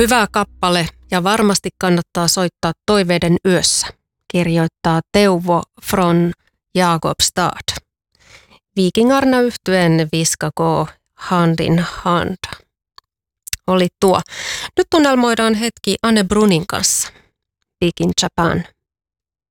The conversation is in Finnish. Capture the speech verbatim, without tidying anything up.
Hyvä kappale ja varmasti kannattaa soittaa toiveiden yössä, kirjoittaa Teuvo från Jakobstad. Vikingarna yhtyeen viskakoo hand in hand. Oli tuo. Nyt tunnelmoidaan hetki Anne Brunin kanssa. Big in Japan.